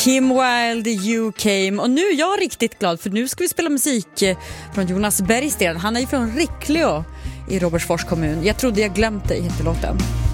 Kim Wilde, You Came. Och nu är jag riktigt glad för nu ska vi spela musik från Jonas Bergsten. Han är ju från Rickleo i Robertsfors kommun. Jag trodde jag glömt dig, heter låten.